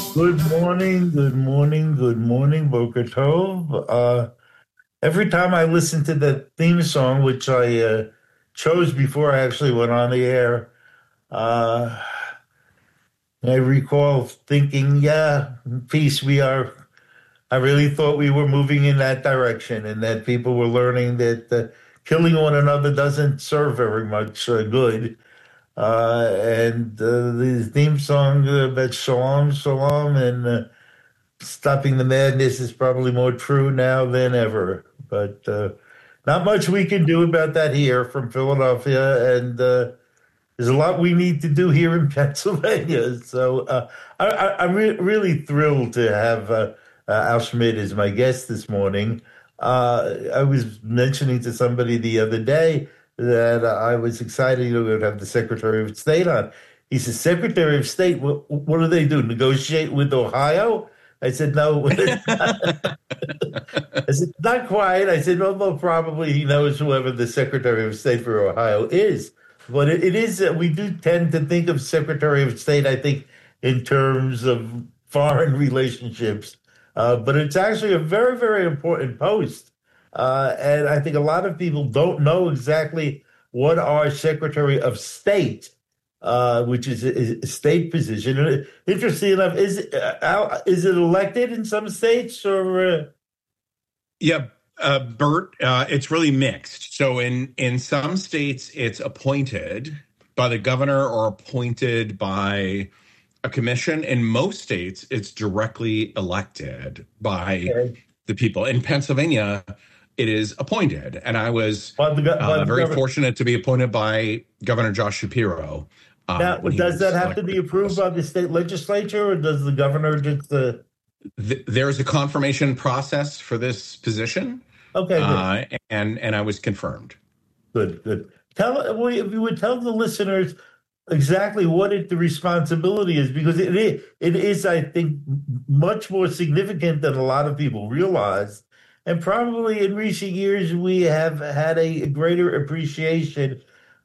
Good morning, good morning, good morning, Boker Tov. Every time I listen to that theme song, which I chose before I actually went on the air, uh, I recall thinking, yeah, peace, we are. I really thought we were moving in that direction and that people were learning that killing one another doesn't serve very much good. And the theme song about Shalom, Shalom, and stopping the madness is probably more true now than ever. But not much we can do about that here from Philadelphia. And there's a lot we need to do here in Pennsylvania. So I'm really thrilled to have Al Schmidt as my guest this morning. I was mentioning to somebody the other day that I was excited to have the Secretary of State on. He says, Secretary of State, what do they do? Negotiate with Ohio? I said, no. I said, not quite. I said, well, probably he knows whoever the Secretary of State for Ohio is. But it is, we do tend to think of Secretary of State, I think, in terms of foreign relationships. But it's actually a very, very important post. And I think a lot of people don't know exactly what our Secretary of State, which is a state position. Interesting enough, is it elected in some states or? Yeah, Bert, it's really mixed. So in some states, it's appointed by the governor or appointed by a commission. In most states, it's directly elected by Okay. the people. In Pennsylvania, it is appointed, and I was By the very governor. fortunate to be appointed by Governor Josh Shapiro Now, when he does that was have to elected be to approved Congress. by the state legislature, or does the governor just? There's a confirmation process for this position, Okay, good, and I was confirmed. good, good. If you would tell the listeners exactly what the responsibility is, because it is, I think, much more significant than a lot of people realize. And probably in recent years, we have had a greater appreciation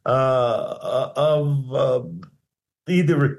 of either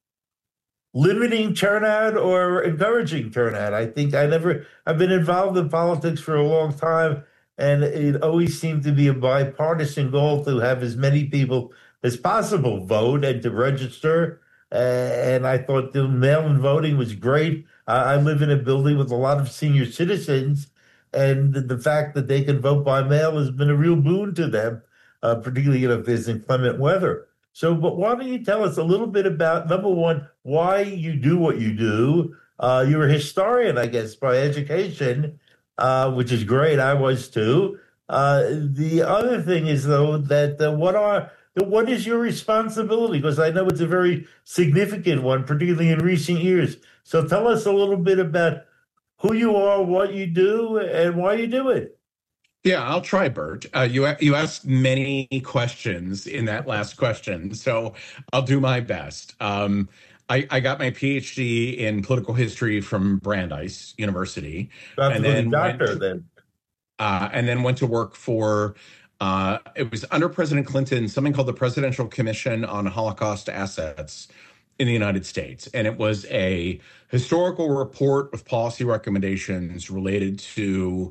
limiting turnout or encouraging turnout. I think I've been involved in politics for a long time, and it always seemed to be a bipartisan goal to have as many people as possible vote and to register. And I thought the mail-in voting was great. I live in a building with a lot of senior citizens, and the fact that they can vote by mail has been a real boon to them, particularly if there's inclement weather. So, but why don't you tell us a little bit about, number one, why you do what you do? You're a historian, I guess, by education, which is great. I was too. The other thing is, though, that what is your responsibility? Because I know it's a very significant one, particularly in recent years. So tell us a little bit about who you are, what you do, and why you do it. Yeah, I'll try, Bert. You asked many questions in that last question, so I'll do my best. I got my PhD in political history from Brandeis University, About to and go to then doctor, then. went to work for it was under President Clinton, something called the Presidential Commission on Holocaust Assets in the United States, and it was a historical report of policy recommendations related to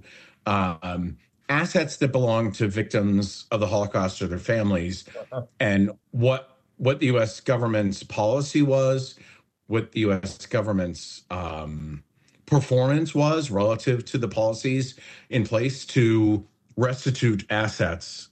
assets that belong to victims of the Holocaust or their families, and what the U.S. government's policy was, what the U.S. government's performance was relative to the policies in place to restitute assets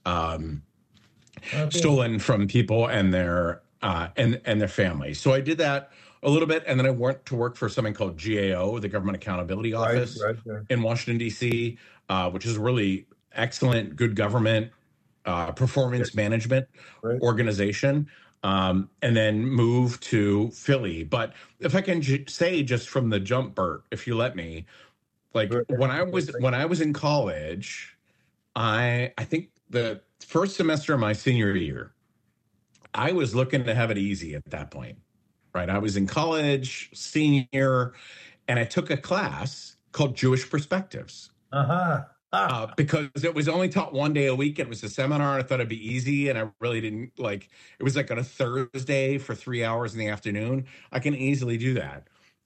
Okay. stolen from people and their families. So I did that a little bit, and then I went to work for something called GAO, the Government Accountability Right, Office right, right. in Washington D.C., which is a really excellent, good government performance management Right. organization. And then moved to Philly. But if I can say just from the jump, Bert, if you let me, like Right. when I was in college, I think the first semester of my senior year, I was looking to have it easy at that point, right? I was in college, senior, and I took a class called Jewish Perspectives Uh-huh. because it was only taught one day a week. It was a seminar. And I thought it'd be easy, and I really didn't like. It was like on a Thursday for 3 hours in the afternoon. I can easily do that.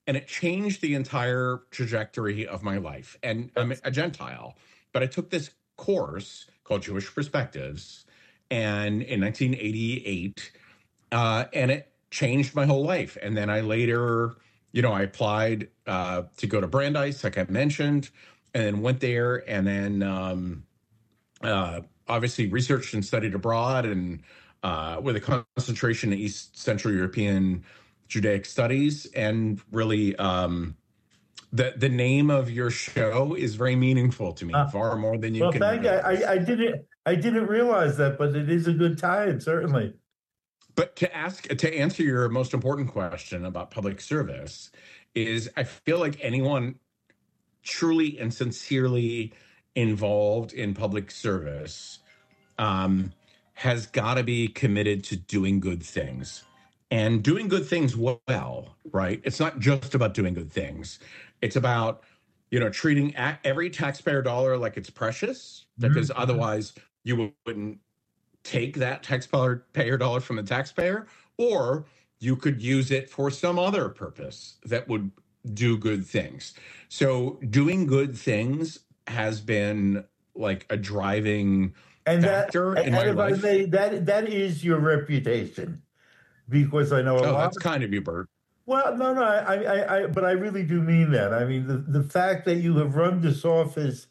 and it changed the entire trajectory of my life. And I'm a Gentile, but I took this course called Jewish Perspectives, and in 1988, and it changed my whole life. And then I later, I applied to go to Brandeis, like I mentioned, and then went there, and then obviously researched and studied abroad, and with a concentration in East Central European Judaic studies. And really, the name of your show is very meaningful to me, far more than you can. Well, thank you. I didn't realize that, but it is a good tie-in, certainly. But to answer your most important question about public service is, I feel like anyone truly and sincerely involved in public service has got to be committed to doing good things, and doing good things well, right? It's not just about doing good things. It's about, treating every taxpayer dollar like it's precious, because otherwise you wouldn't take that taxpayer dollar from the taxpayer, or you could use it for some other purpose that would do good things. So doing good things has been like a driving factor in my life. That is your reputation, because I know a lot. That's kind of you, Bert. Well, no, but I really do mean that. I mean, the fact that you have run this office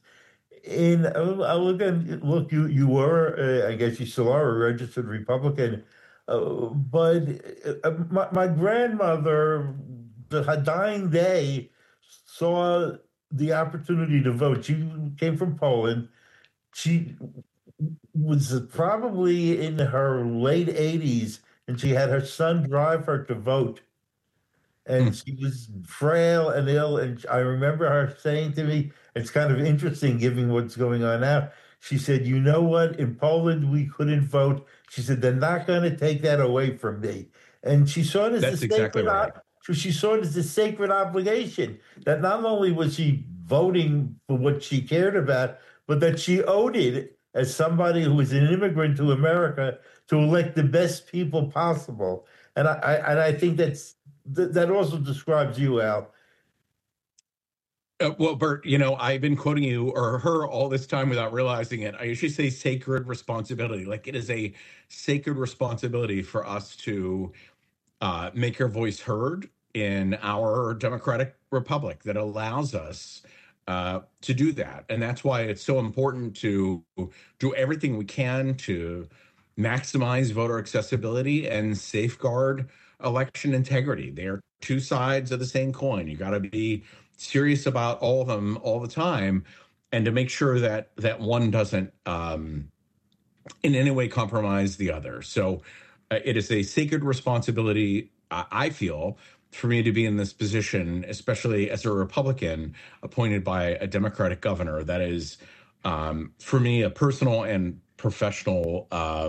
look, you were, I guess you still are, a registered Republican, but my grandmother, her dying day, saw the opportunity to vote. She came from Poland. She was probably in her late 80s, and she had her son drive her to vote. And she was frail and ill. And I remember her saying to me, it's kind of interesting given what's going on now. She said, you know what? In Poland, we couldn't vote. She said, they're not going to take that away from me. And she saw it as she saw it as a sacred obligation, that not only was she voting for what she cared about, but that she owed it as somebody who was an immigrant to America to elect the best people possible. And I think that also describes you, Al. Well, Bert, I've been quoting you or her all this time without realizing it. I usually say sacred responsibility. Like, it is a sacred responsibility for us to make our voice heard in our democratic republic that allows us to do that. And that's why it's so important to do everything we can to maximize voter accessibility and safeguard election integrity. They are two sides of the same coin. You got to be serious about all of them all the time, and to make sure that one doesn't in any way compromise the other. So it is a sacred responsibility, I feel, for me to be in this position, especially as a Republican appointed by a Democratic governor. That is, for me, a personal and professional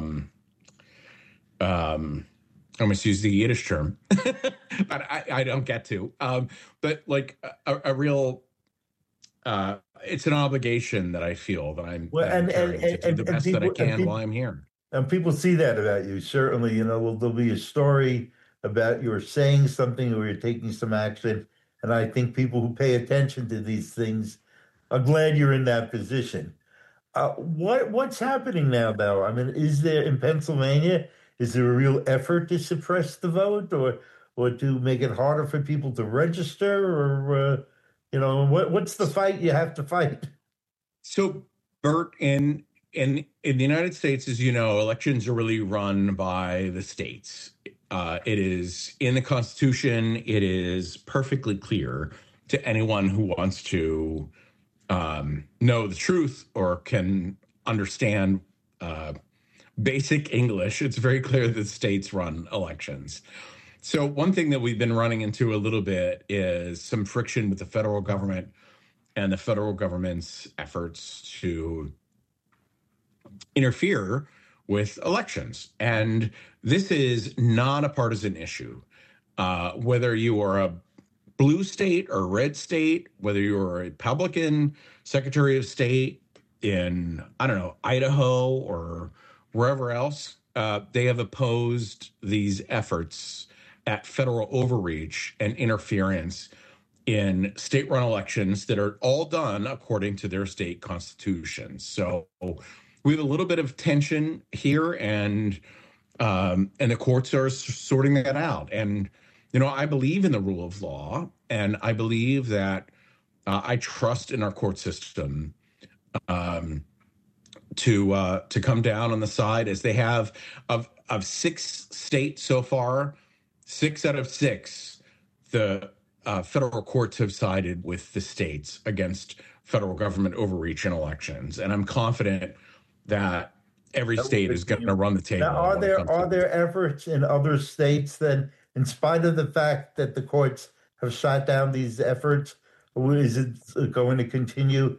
I almost use the Yiddish term, but I don't get to. But like a real, it's an obligation that I feel that I'm carrying to do the best that I can while I'm here. And people see that about you. Certainly, there'll be a story about you're saying something or you're taking some action. And I think people who pay attention to these things are glad you're in that position. What's happening now, though? I mean, is there in Pennsylvania? Is there a real effort to suppress the vote, or to make it harder for people to register, or what's the fight you have to fight? So, Bert, in the United States, as you know, elections are really run by the states. It is in the Constitution. It is perfectly clear to anyone who wants to know the truth or can understand basic English. It's very clear that states run elections. So one thing that we've been running into a little bit is some friction with the federal government and the federal government's efforts to interfere with elections. And this is not a partisan issue. Whether you are a blue state or red state, whether you're a Republican Secretary of State in, Idaho or wherever else, they have opposed these efforts at federal overreach and interference in state-run elections that are all done according to their state constitutions. So we have a little bit of tension here, and the courts are sorting that out. And I believe in the rule of law, and I believe that I trust in our court system to come down on the side, as they have, of 6 states so far. 6 out of 6, the federal courts have sided with the states against federal government overreach in elections, and I'm confident that every state is going to run the table. Now, are there efforts in other states that, in spite of the fact that the courts have shot down these efforts, is it going to continue?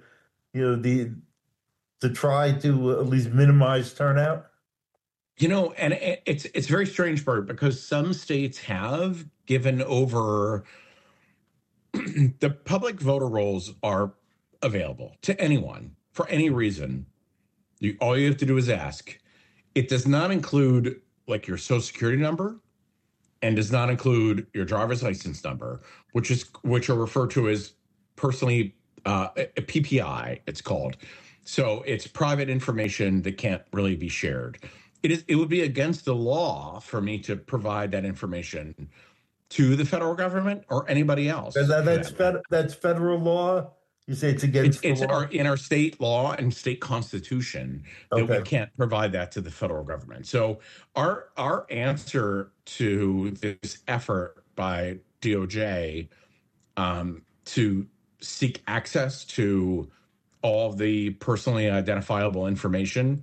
To try to at least minimize turnout? And it's very strange, Bert, because some states have given over. The public voter rolls are available to anyone for any reason. All you have to do is ask. It does not include like your social security number, and does not include your driver's license number, which are referred to as personally a PPI, it's called. So it's private information that can't really be shared. It would be against the law for me to provide that information to the federal government or anybody else. That's federal law? You say it's against the law? In our state law and state constitution that we can't provide that to the federal government. So our answer to this effort by DOJ to seek access to all the personally identifiable information,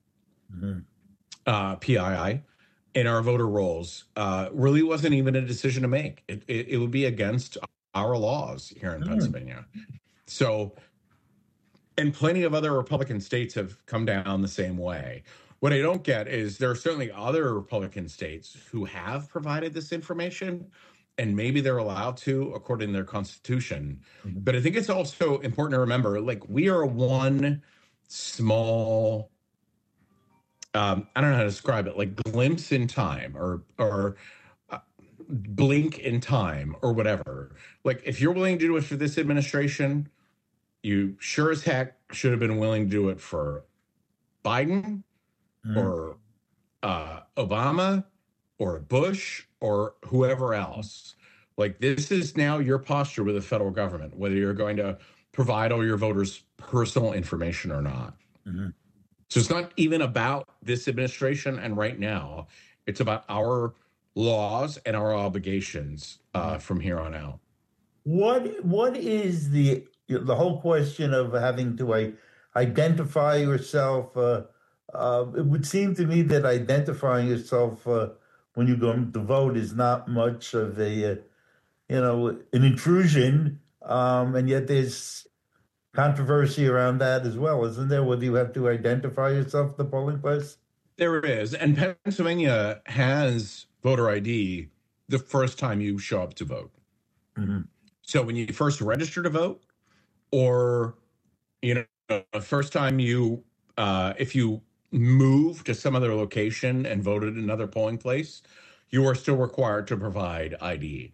PII, in our voter rolls really wasn't even a decision to make. It would be against our laws here in Pennsylvania. So, and plenty of other Republican states have come down the same way. What I don't get is there are certainly other Republican states who have provided this information, and maybe they're allowed to according to their constitution. But I think it's also important to remember, like, we are one small, I don't know how to describe it, like glimpse in time or blink in time or whatever. Like, if you're willing to do it for this administration, you sure as heck should have been willing to do it for Biden or Obama or Bush or whoever else. Like, this is now your posture with the federal government, whether you're going to provide all your voters' personal information or not. So it's not even about this administration and right now. It's about our laws and our obligations from here on out. What is the whole question of having to identify yourself? It would seem to me that identifying yourself when you go to vote is not much of an intrusion, and yet there's controversy around that as well, isn't there? Whether you have to identify yourself at the polling place? There is, and Pennsylvania has voter ID the first time you show up to vote. So when you first register to vote, or the first time you, if you move to some other location and voted in another polling place, you are still required to provide ID.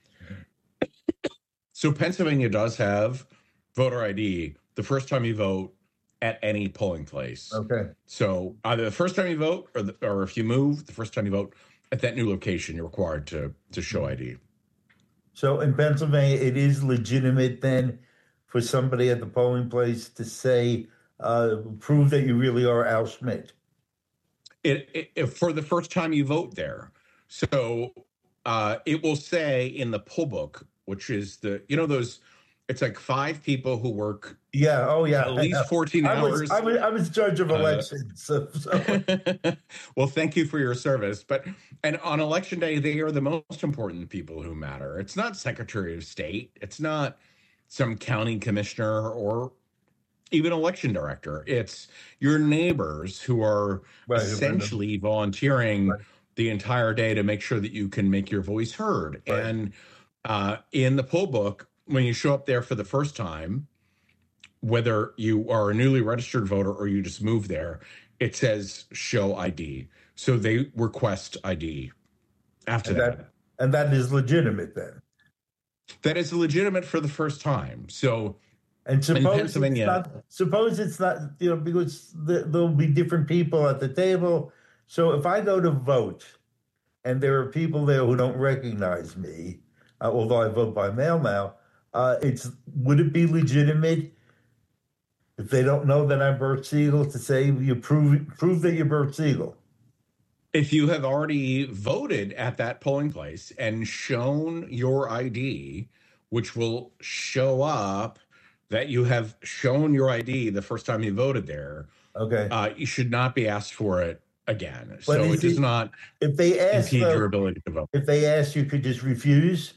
So Pennsylvania does have voter ID the first time you vote at any polling place. So either the first time you vote or if you move, the first time you vote at that new location, you're required to show ID. So in Pennsylvania, it is legitimate then for somebody at the polling place to say, prove that you really are Al Schmidt? It for the first time you vote there. So it will say in the poll book, which is those, it's like 5 people who work at least 14 hours. I was judge of elections. So. Well, thank you for your service. And on election day, they are the most important people who matter. It's not Secretary of State. It's not some county commissioner or even election director. It's your neighbors who are essentially volunteering the entire day to make sure that you can make your voice heard. And in the poll book, when you show up there for the first time, whether you are a newly registered voter or you just moved there, it says show ID. So they request ID after that. And that is legitimate then? that is legitimate for the first time. So And in suppose it's Pennsylvania, not, because there'll be different people at the table. So if I go to vote and there are people there who don't recognize me, although I vote by mail now, would it be legitimate if they don't know that I'm Bert Siegel to say you prove that you're Bert Siegel? if you have already voted at that polling place and shown your ID, which will show up that you have shown your ID the first time you voted there, Okay. you should not be asked for it again. But So it does not if they ask impede your though, ability to vote. if they ask, you could just refuse?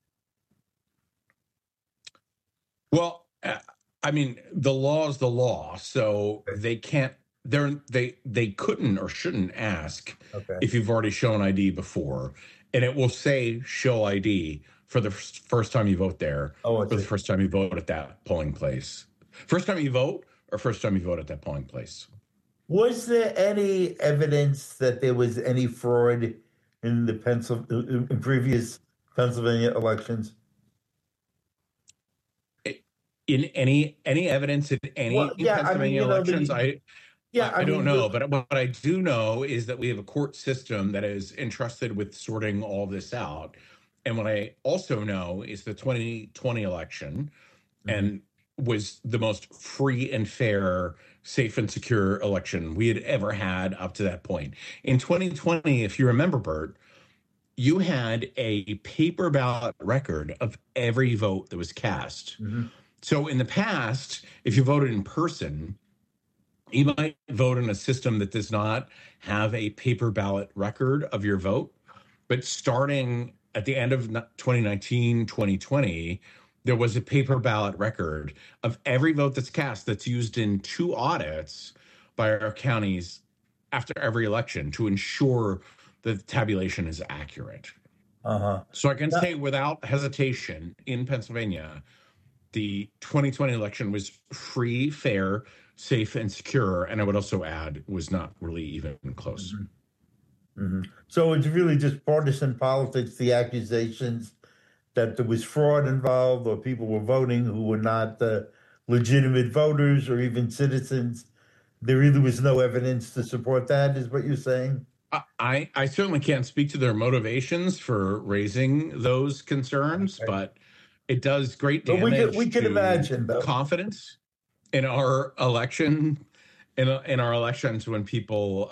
Well, I mean, the law is the law, so they can't. They couldn't or shouldn't ask Okay. if you've already shown ID before, and it will say show ID for the first time you vote there, Oh, for the first time you vote at that polling place. First time you vote, or first time you vote at that polling place. Was there any evidence that there was any fraud in the previous Pennsylvania elections? In any evidence in any Well, yeah, Pennsylvania elections, I don't know, but what I do know is that we have a court system that is entrusted with sorting all this out. And what I also know is the 2020 election and was the most free and fair, safe and secure election we had ever had up to that point. In 2020, if you remember, Bert, you had a paper ballot record of every vote that was cast. So in the past, if you voted in person, you might vote in a system that does not have a paper ballot record of your vote. But starting at the end of 2019, 2020, there was a paper ballot record of every vote that's cast that's used in 2 audits by our counties after every election to ensure that the tabulation is accurate. So I can say without hesitation in Pennsylvania, the 2020 election was free, fair, safe, and secure. And I would also add, was not really even close. So it's really just partisan politics, the accusations that there was fraud involved or people were voting who were not legitimate voters or even citizens. There really was no evidence to support that, is what you're saying? I certainly can't speak to their motivations for raising those concerns, but it does great damage we can imagine, though, confidence in our election, in our elections when people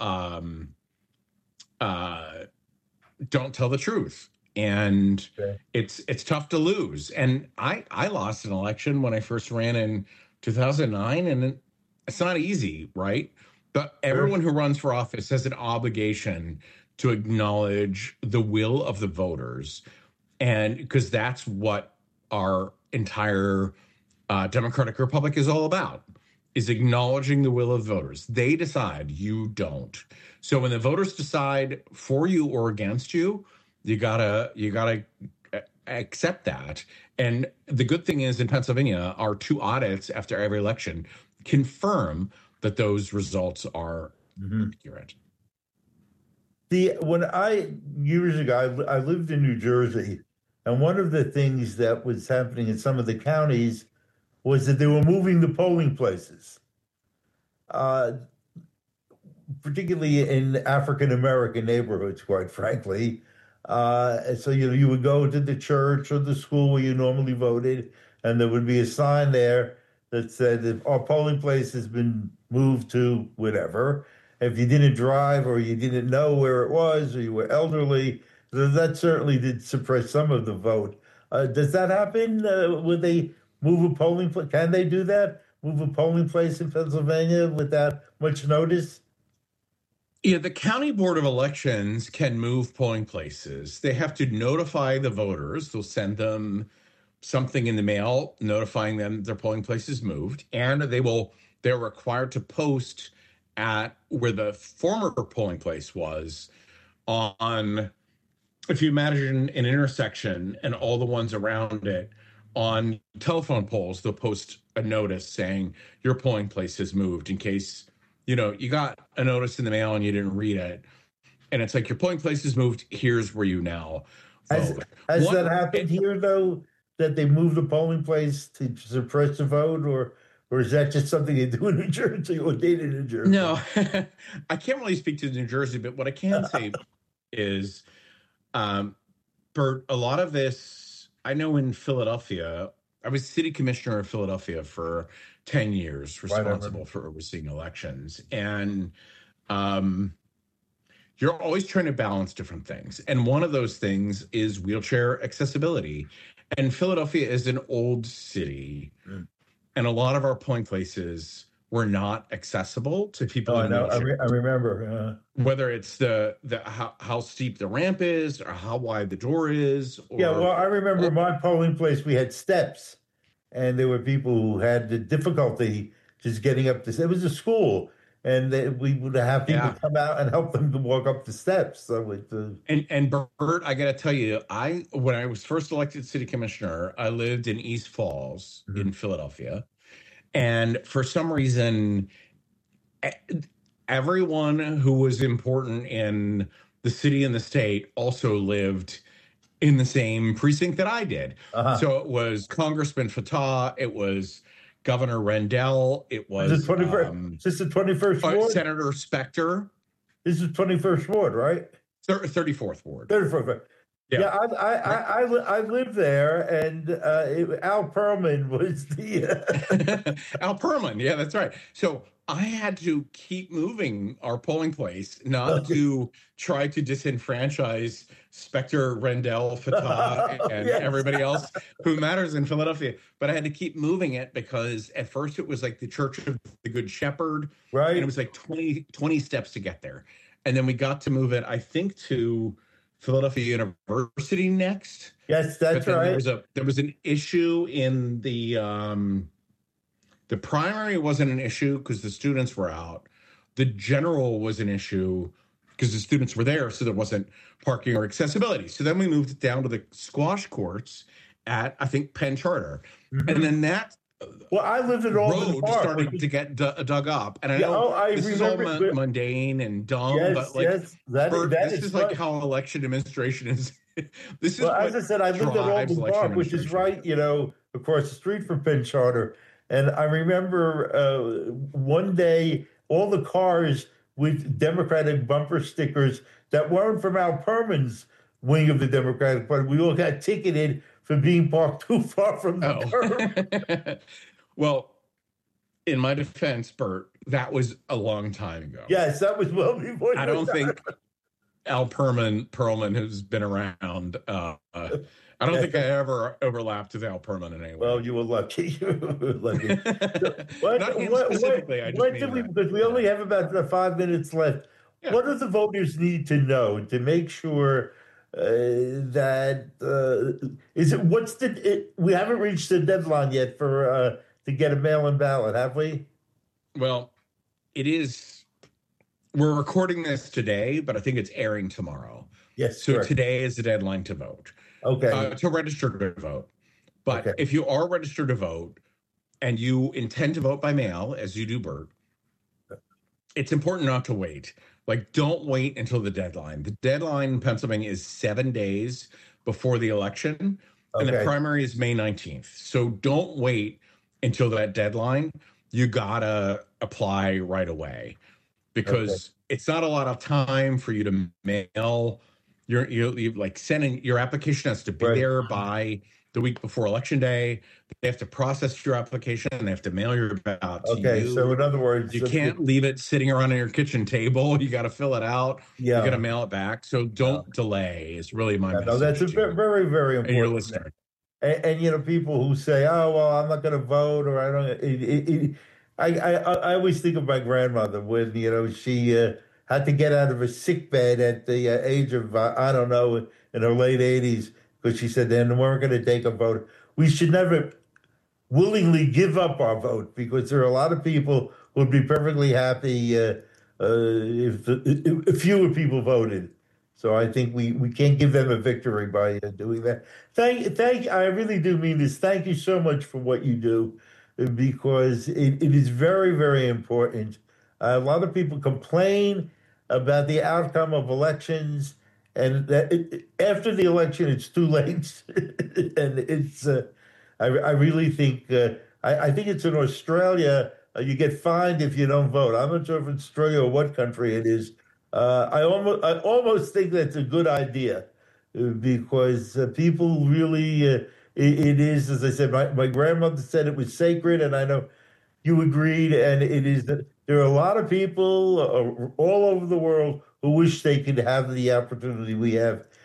don't tell the truth, and it's tough to lose. And I lost an election when I first ran in 2009, and it's not easy, right? But everyone who runs for office has an obligation to acknowledge the will of the voters, and because that's what our entire democratic republic is all about, is acknowledging the will of voters. They decide, you don't. So when the voters decide for you or against you, you gotta accept that. And the good thing is in Pennsylvania, our 2 audits after every election confirm that those results are accurate. Years ago, I lived in New Jersey, and one of the things that was happening in some of the counties was that they were moving the polling places, particularly in African-American neighborhoods, quite frankly. So you would go to the church or the school where you normally voted, and there would be a sign there that said, if our polling place has been moved to whatever. If you didn't drive or you didn't know where it was or you were elderly, that certainly did suppress some of the vote. Does that happen? Would they move a polling place? Can they do that? Move a polling place in Pennsylvania without much notice? Yeah, the county board of elections can move polling places. They have to notify the voters. They'll send them something in the mail notifying them their polling place is moved, and they're required to post at where the former polling place was on, if you imagine an intersection and all the ones around it, on telephone poles, they'll post a notice saying your polling place has moved, in case, you got a notice in the mail and you didn't read it. And it's like, your polling place is moved. Here's where you now vote. Has that happened here, though? that they move the polling place to suppress the vote, or is that just something they do in New Jersey or did in New Jersey? No, I can't really speak to New Jersey, but what I can say is, um, Bert, a lot of this, I know in Philadelphia, I was city commissioner of Philadelphia for 10 years, Right, I remember. responsible for overseeing elections. And um, you're always trying to balance different things. And one of those things is wheelchair accessibility. And Philadelphia is an old city, Mm. and a lot of our polling places were not accessible to people Oh, I in know. wheelchairs. I remember. Whether it's the how steep the ramp is, or how wide the door is, Yeah, or well, I remember my polling place, we had steps, and there were people who had the difficulty just getting up this. It was a school, and we would have people yeah. come out and help them to walk up the steps. So And Bert, I got to tell you, when I was first elected city commissioner, I lived in East Falls in Mhm. Philadelphia, and for some reason, e- everyone who was important in the city and the state also lived in the same precinct that I did. Uh-huh. So it was Congressman Fatah, it was Governor Rendell, it Was it was 21st? Is this the 21st ward? Senator Specter, This is 21st ward, right? 34th Ward. 34th. Yeah. Yeah, Right. I lived there, and Al Pearlman was the. Al Perlman. Yeah, that's right. So I had to keep moving our polling place, not to try to disenfranchise Specter, Rendell, Fatah, and Yes, everybody else who matters in Philadelphia. But I had to keep moving it because at first it was like the Church of the Good Shepherd, and it right. was like 20 steps to get there. And then we got to move it, I think, to Philadelphia University next. Yes, But that's then right. there was an issue in the primary wasn't an issue because the students were out. The general was an issue because the students were there, so there wasn't parking or accessibility. So then we moved it down to the squash courts at, I think, Penn Charter, and Mhm. then that Well, I lived at Albany road Park, which started is, to get dug up. And I yeah. know Oh, I this is all remember. mundane and dumb, but Yes, like, yes, that Bert, that this is is like fun. how election administration is. This Well, is as I what said, I lived at drives Alden election Park, which is administration. right, across the street from Penn Charter. And I remember one day all the cars with Democratic bumper stickers that weren't from Al Perman's wing of the Democratic Party, we all got ticketed for being parked too far from the curb. Oh. Well, in my defense, Bert, that was a long time ago. Yes, that was well before I your don't time. think Al Perlman, who's been around, I don't think I ever overlapped with Al Perlman in any Well, way. you were lucky. You were lucky. So What, Not him what, specifically. I just what do mean we, that. because we only have about 5 minutes left. Yeah. What do the voters need to know to make sure that is it? We haven't reached the deadline yet for to get a mail-in ballot, have we? Well, it is. We're recording this today, but I think it's airing tomorrow. Yes, So correct. today is the deadline to vote, Okay, to register to vote. But okay, if you are registered to vote and you intend to vote by mail, as you do, Bert, it's important not to wait. Like, don't wait until the deadline. The deadline in Pennsylvania is 7 days before the election, and the okay, primary is May 19th. So don't wait until that deadline. You gotta apply right away okay. because it's not a lot of time for you to mail you like sending your application has to be Right. there by the week before election day. They have to process your application and they have to mail your ballot to Okay, you. so in other words, You can't leave it sitting around on your kitchen table. You got to fill it out. You got to yeah, mail it back. So don't delay is really my no, that's message a to you very, very and your important. listener. And people who say, "Oh, well, I'm not going to vote," or "I don't," I always think of my grandmother when she had to get out of her sick bed at the age of I don't know, in her late 80s, because she said they weren't going to take a vote. We should never willingly give up our vote, because there are a lot of people who would be perfectly happy if fewer people voted. So I think we can't give them a victory by doing that. I really do mean this. Thank you so much for what you do, because it is very, very important. A lot of people complain about the outcome of elections, and after the election, it's too late, and it's. I really think I think it's in Australia. You get fined if you don't vote. I'm not sure if it's Australia or what country it is. I almost think that's a good idea because people really. It is, as I said, my grandmother said it was sacred, and I know you agreed, and it is that there are a lot of people all over the world who wish they could have the opportunity we have